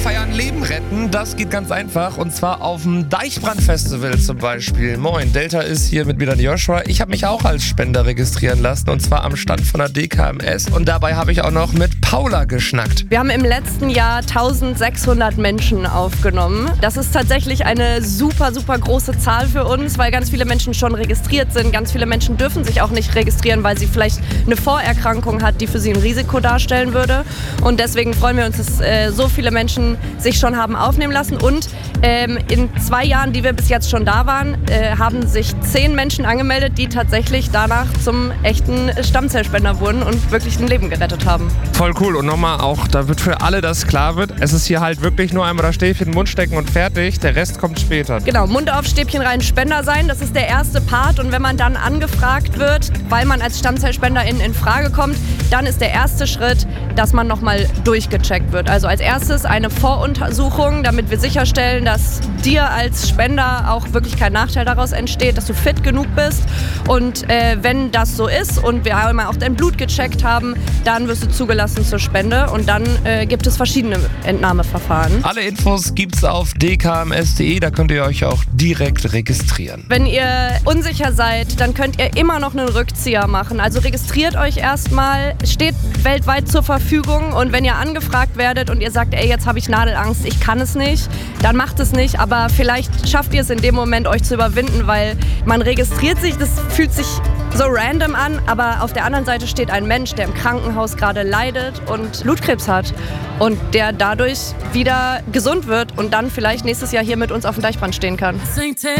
Feiern, Leben retten, das geht ganz einfach und zwar auf dem Deichbrand-Festival zum Beispiel. Moin, Delta ist hier mit mir dann Joshua. Ich habe mich auch als Spender registrieren lassen und zwar am Stand von der DKMS und dabei habe ich auch noch mit Paula geschnackt. Wir haben im letzten Jahr 1600 Menschen aufgenommen. Das ist tatsächlich eine super, super große Zahl für uns, weil ganz viele Menschen schon registriert sind. Ganz viele Menschen dürfen sich auch nicht registrieren, weil sie vielleicht eine Vorerkrankung hat, die für sie ein Risiko darstellen würde. Und deswegen freuen wir uns, dass so viele Menschen sich schon haben aufnehmen lassen. Und in 2 Jahren, die wir bis jetzt schon da waren, haben sich 10 Menschen angemeldet, die tatsächlich danach zum echten Stammzellspender wurden und wirklich ein Leben gerettet haben. Voll cool. Und nochmal auch, damit für alle das klar wird, es ist hier halt wirklich nur einmal das Stäbchen in den Mund stecken und fertig. Der Rest kommt später. Genau, Mund auf, Stäbchen rein, Spender sein. Das ist der erste Part. Und wenn man dann angefragt wird, weil man als Stammzellspenderin in Frage kommt, dann ist der erste Schritt, dass man nochmal durchgecheckt wird. Also als erstes eine Voruntersuchung, damit wir sicherstellen, dass dir als Spender auch wirklich kein Nachteil daraus entsteht, dass du fit genug bist. Und wenn das so ist und wir einmal auch dein Blut gecheckt haben, dann wirst du zugelassen zur Spende und dann gibt es verschiedene Entnahmeverfahren. Alle Infos gibt's auf dkms.de, da könnt ihr euch auch direkt registrieren. Wenn ihr unsicher seid, dann könnt ihr immer noch einen Rückzieher machen. Also registriert euch erstmal, steht weltweit zur Verfügung und wenn ihr angefragt werdet und ihr sagt, ey, jetzt habe ich Nadelangst, ich kann es nicht, dann macht es nicht, aber vielleicht schafft ihr es in dem Moment, euch zu überwinden, weil man registriert sich, das fühlt sich so random an, aber auf der anderen Seite steht ein Mensch, der im Krankenhaus gerade leidet und Blutkrebs hat und der dadurch wieder gesund wird und dann vielleicht nächstes Jahr hier mit uns auf dem Deichbrand stehen kann.